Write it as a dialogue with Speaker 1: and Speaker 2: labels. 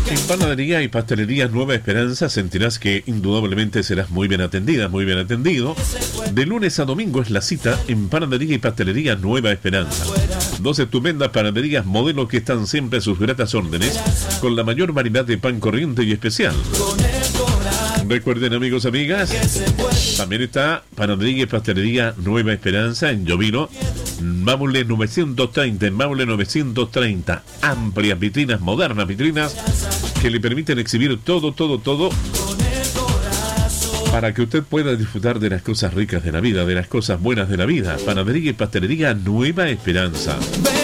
Speaker 1: En Panadería y Pastelería Nueva Esperanza sentirás que indudablemente serás muy bien atendida, muy bien atendido. De lunes a domingo es la cita en Panadería y Pastelería Nueva Esperanza. Dos estupendas panaderías modelo que están siempre a sus gratas órdenes, con la mayor variedad de pan corriente y especial. Recuerden, amigos, amigas, también está Panadería y Pastelería Nueva Esperanza en Llovino, Maule 930, amplias vitrinas, modernas vitrinas, que le permiten exhibir todo, para que usted pueda disfrutar de las cosas ricas de la vida, de las cosas buenas de la vida. Panadería y Pastelería Nueva Esperanza.